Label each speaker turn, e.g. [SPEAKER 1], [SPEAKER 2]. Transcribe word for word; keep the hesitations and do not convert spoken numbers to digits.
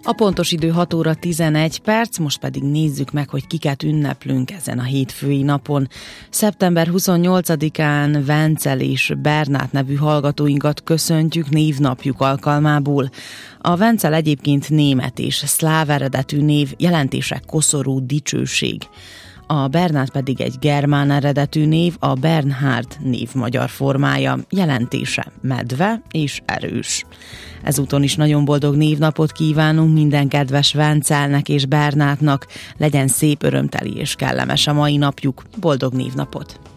[SPEAKER 1] A pontos idő hat óra tizenegy perc, most pedig nézzük meg, hogy kiket ünneplünk ezen a hétfői napon. szeptember huszonnyolcadikán Vencel és Bernát nevű hallgatóinkat köszöntjük névnapjuk alkalmából. A Vencel egyébként német és szláv eredetű név, jelentése koszorú, dicsőség. A Bernát pedig egy germán eredetű név, a Bernhard név magyar formája, jelentése medve és erős. Ezúton is nagyon boldog névnapot kívánunk minden kedves Vencelnek és Bernátnak, legyen szép, örömteli és kellemes a mai napjuk. Boldog névnapot!